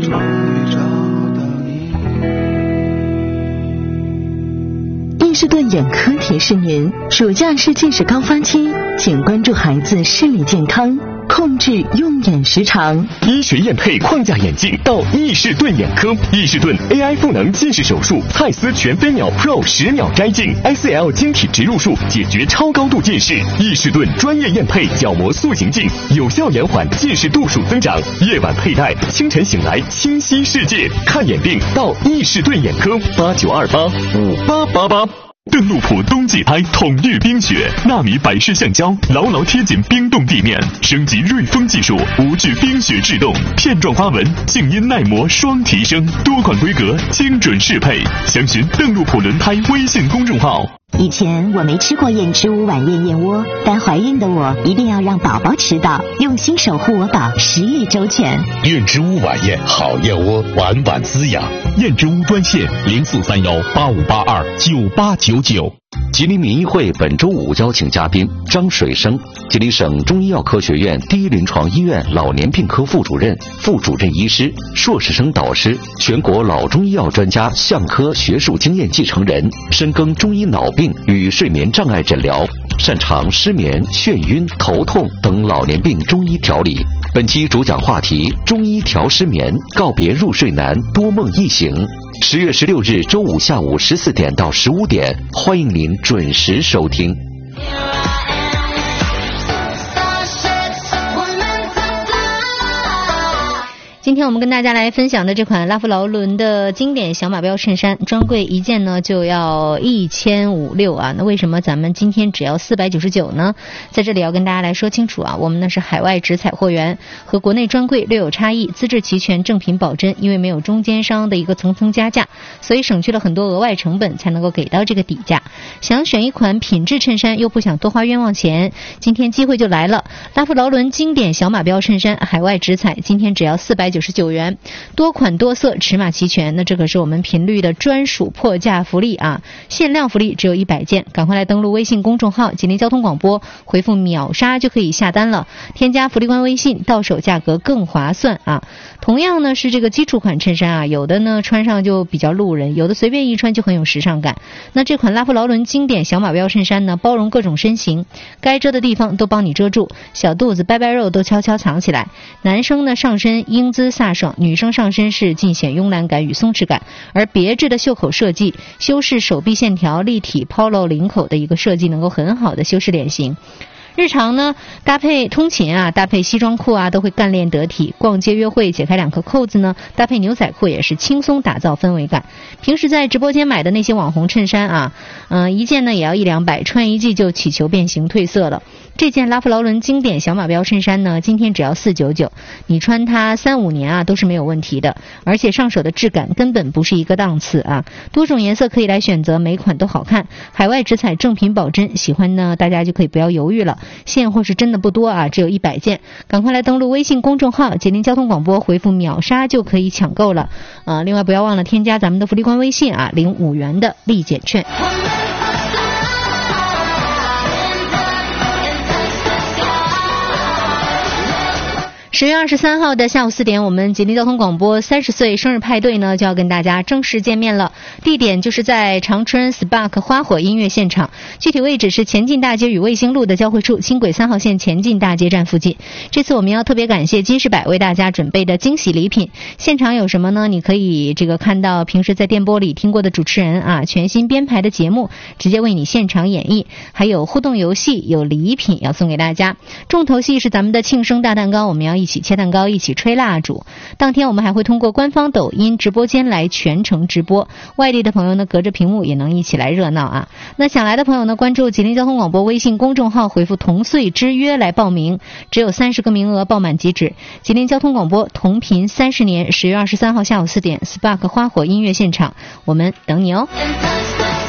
伊士顿眼科提示您，暑假是近视高发期，请关注孩子视力健康，控制用眼时长。 医学验配框架眼镜到伊士顿眼科，伊士顿 AI 赋能近视手术，蔡司全飞秒 Pro 10秒摘镜 ，SL 晶体植入术解决超高度近视。伊士顿专业验配角膜塑形镜，有效延缓近视度数增长。夜晚佩戴，清晨醒来清晰世界。看眼病到伊士顿眼科，89285888。邓禄普冬季胎统御冰雪，纳米百氏橡胶牢牢贴紧冰冻地面，升级锐风技术，无惧冰雪制冻，片状花纹，静音耐磨双提升，多款规格，精准适配。详询邓禄普轮胎微信公众号。 以前我没吃过燕之屋晚宴燕窝，但怀孕的我一定要让宝宝吃到，用心守护我宝，10月周全。 燕之屋晚宴好燕窝，晚晚滋养。 燕之屋专线043185829899。 吉林民医会本周5邀请嘉宾张水生，吉林省中医药科学院第一临床医院老年病科副主任、副主任医师、硕士生导师，全国老中医药专家相科学术经验继承人，深耕中医脑病与睡眠障碍诊疗，擅长失眠、眩晕、头痛等老年病中医调理。本期主讲话题：中医调失眠，告别入睡难，多梦易醒。10月16日周五下午14点到15点，欢迎您准时收听。 今天我们跟大家来分享的这款拉夫劳伦的经典小马标衬衫，专柜一件呢就要1560啊。那为什么咱们今天只要499呢？在这里要跟大家来说清楚啊，我们呢是海外直采货源，和国内专柜略有差异，资质齐全，正品保真，因为没有中间商的一个层层加价，所以省去了很多额外成本，才能够给到这个底价。想选一款品质衬衫，又不想多花冤枉钱，今天机会就来了。拉夫劳伦经典小马标衬衫，海外直采，今天只要499元，多款多色，尺码齐全。那这可是我们频率的专属破价福利啊！限量福利只有100件，赶快来登录微信公众号吉林交通广播，回复秒杀就可以下单了。添加福利官微信，到手价格更划算啊！同样呢是这个基础款衬衫啊，有的呢穿上就比较路人，有的随便一穿就很有时尚感。那这款拉夫劳伦经典小马标衬衫呢，包容各种身形，该遮的地方都帮你遮住，小肚子、拜拜肉都悄悄藏起来。男生呢上身英姿飒爽，女生上身是尽显慵懒感与松弛感，而别致的袖口设计修饰手臂线条，立体抛露领口的一个设计，能够很好的修饰脸型。日常呢搭配通勤啊，搭配西装裤啊，都会干练得体。逛街约会解开2颗扣子呢，搭配牛仔裤也是轻松打造氛围感。平时在直播间买的那些网红衬衫啊，一件呢也要100-200，穿一季就起球变形褪色了。这件拉夫劳伦经典小马标衬衫呢，今天只要499，你穿它3-5年啊都是没有问题的，而且上手的质感根本不是一个档次啊。多种颜色可以来选择，每款都好看，海外直采，正品保真，喜欢呢大家就可以不要犹豫了。现货是真的不多啊，只有100件，赶快来登录微信公众号吉林交通广播，回复秒杀就可以抢购了。另外不要忘了添加咱们的福利官微信啊，领5元的立减券。10月23号的下午4点，我们吉林交通广播30岁生日派对呢就要跟大家正式见面了。地点就是在长春 Spark 花火音乐现场，具体位置是前进大街与卫星路的交汇处，轻轨3号线前进大街站附近。这次我们要特别感谢金士百为大家准备的惊喜礼品。现场有什么呢？你可以看到平时在电波里听过的主持人啊，全新编排的节目直接为你现场演绎，还有互动游戏，有礼品要送给大家。重头戏是咱们的庆生大蛋糕，我们要一起切蛋糕，一起吹蜡烛。当天我们还会通过官方抖音直播间来全程直播，外地的朋友呢隔着屏幕也能一起来热闹啊。那想来的朋友呢，关注吉林交通广播微信公众号，回复同岁之约来报名，只有30个名额，报满即止。吉林交通广播同频30年，10月23号下午4点 Spark 花火音乐现场，我们等你哦。